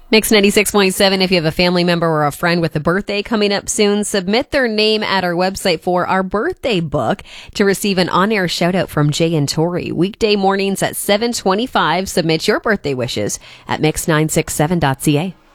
Mix 96.7, if you have a family member or a friend with a birthday coming up soon, submit their name at our website for our birthday book to receive an on-air shout-out from Jay and Tori. Weekday mornings at 7:25. Submit your birthday wishes at mix967.ca.